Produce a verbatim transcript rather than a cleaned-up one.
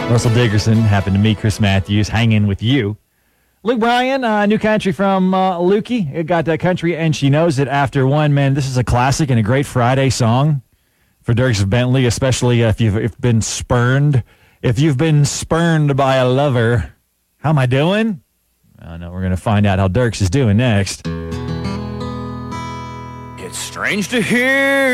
Russell Dickerson happened to meet Chris Matthews, hanging with you. Luke Bryan, uh, new country from uh, Lukey. It got that country, and she knows it after one. Man, this is a classic and a great Friday song for Dierks Bentley, especially if you've if been spurned. If you've been spurned by a lover, how am I doing? I know we're going to find out how Dierks is doing next. It's strange to hear